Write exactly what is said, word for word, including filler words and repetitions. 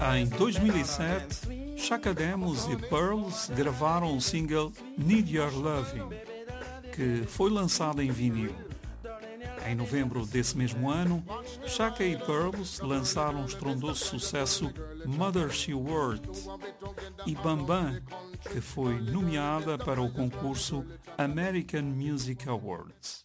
Em dois mil e sete, Chaka Demus e Pearls gravaram o single Need Your Loving, que foi lançado em vinil. Em novembro desse mesmo ano, Chaka e Pearls lançaram o estrondoso sucesso Mother She Worked e Bam Bam, que foi nomeada para o concurso American Music Awards.